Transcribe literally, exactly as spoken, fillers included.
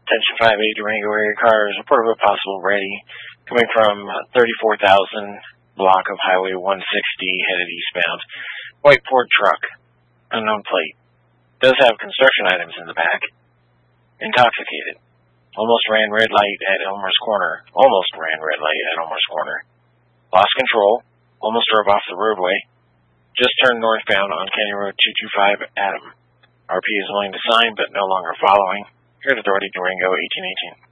Attention five eight Durango area cars, report of a possible ready coming from thirty-four thousand block of Highway one sixty headed eastbound. White Ford truck, unknown plate. Does have construction items in the back. Intoxicated. Almost ran red light at Elmer's Corner. Almost ran red light at Elmer's Corner. Lost control. Almost drove off the roadway. Just turned northbound on County Road two two five Adam. R P is willing to sign but no longer following. Here at Authority Durango eighteen eighteen.